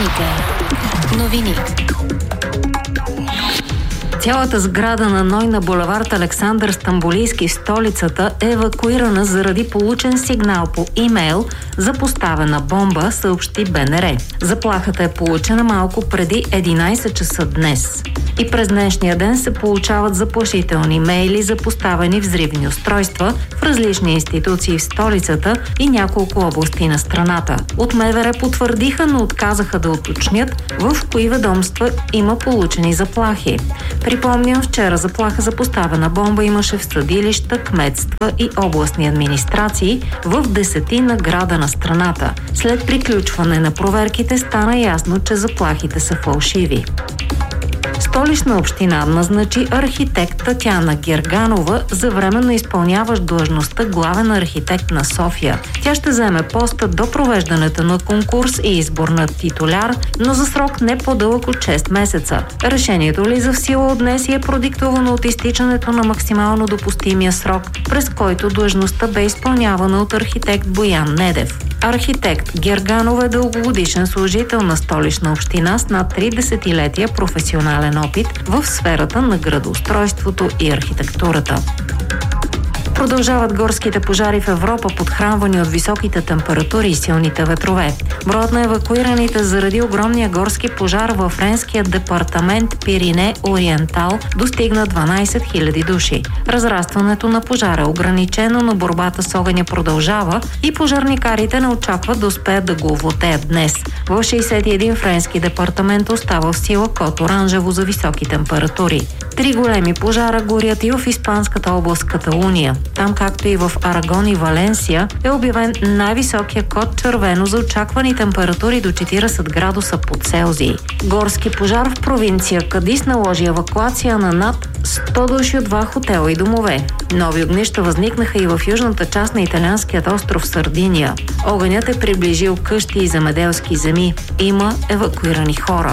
Вероника. Новини. Цялата сграда на НОИ на булевард Александър Стамболийски в столицата е евакуирана заради получен сигнал по имейл за поставена бомба, съобщи БНР. Заплахата е получена малко преди 11 часа днес. И през днешния ден се получават заплашителни мейли за поставени взривни устройства в различни институции в столицата и няколко области на страната. От МВР потвърдиха, но отказаха да уточнят в кои ведомства има получени заплахи. Припомням, вчера заплаха за поставена бомба имаше в съдилища, кметства и областни администрации в 10 града на страната. След приключване на проверките стана ясно, че заплахите са фалшиви. Столична община назначи архитект Татяна Герганова за временно изпълняващ длъжността главен архитект на София. Тя ще заеме поста до провеждането на конкурс и избор на титуляр, но за срок не по-дълъг от 6 месеца. Решението влиза в сила от днес и е продиктовано от изтичането на максимално допустимия срок, през който длъжността бе изпълнявана от архитект Боян Недев. Архитект Герганова е дългогодишен служител на Столична община с над 3 десетилетия професионален опит в сферата на градоустройството и архитектурата. Продължават горските пожари в Европа, подхранвани от високите температури и силните ветрове. Броят на евакуираните заради огромния горски пожар във френския департамент Пирене-Ориентал достигна 12 000 души. Разрастването на пожара е ограничено, но борбата с огъня продължава и пожарникарите не очакват да успеят да го овладеят днес. В 61 френски департамент остава в сила код оранжево за високи температури. 3 големи пожара горят и в испанската област Каталуния. Там, както и в Арагон и Валенсия, е обявен най-високия код червено за очаквани температури до 40 градуса по Целзий. Горски пожар в провинция Кадис наложи евакуация на над 100 души от 2 хотела и домове. Нови огнища възникнаха и в южната част на италианският остров Сардиния. Огънят е приближил къщи и земеделски земи. Има евакуирани хора.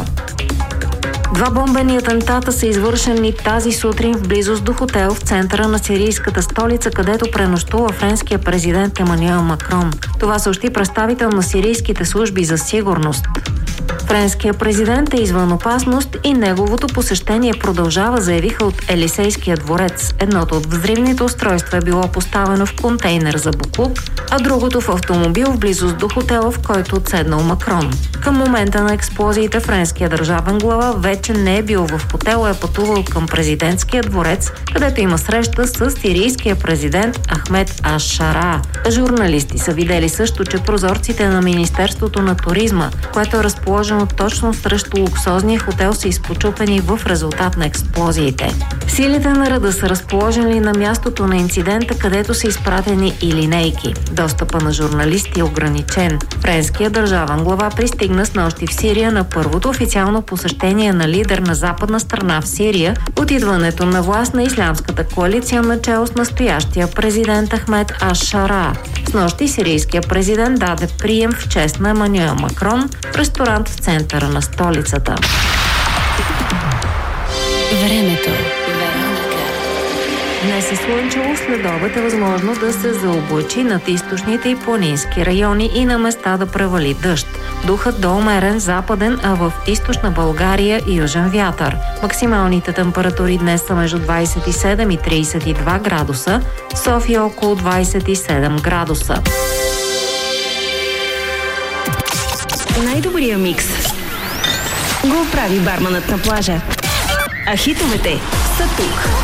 2 бомбени атентата са извършени тази сутрин в близост до хотел в центъра на сирийската столица, където пренощува френския президент Емануел Макрон. Това съобщи представител на сирийските служби за сигурност. Френският президент е извън опасност и неговото посещение продължава, заявиха от Елисейския дворец. Едното от взривните устройства е било поставено в контейнер за боклук, а другото в автомобил в близост до хотела, в който отседнал Макрон. Към момента на експлозиите френският държавен глава вече не е бил в хотела, е пътувал към президентския дворец, където има среща с сирийския президент Ахмед Аш-Шара. Журналисти са видели също, че прозорците на Министерството на туризма, което е разположено точно срещу луксозния хотел, са изпочупени в резултат на експлозиите. Силите на реда са разположени на мястото на инцидента, където са изпратени и линейки. Достъпа на журналисти е ограничен. Френският държавен глава пристигна снощи в Сирия на първото официално посещение на лидер на западна страна в Сирия от идването на власт на ислямската коалиция начело с настоящия президент Ахмед Аш-Шара. Снощи сирийския президент даде прием в чест на Емануел Макрон в ресторант в центъра на столицата. Времето. Днес е слънчево, след обед е възможно да се заоблачи над източните и планински райони и на места да превали дъжд. Духът до умерен западен, а в източна България и южен вятър. Максималните температури днес са между 27 и 32 градуса, София около 27 градуса. Най-добрия микс го прави барманът на плажа. А хитовете са тук.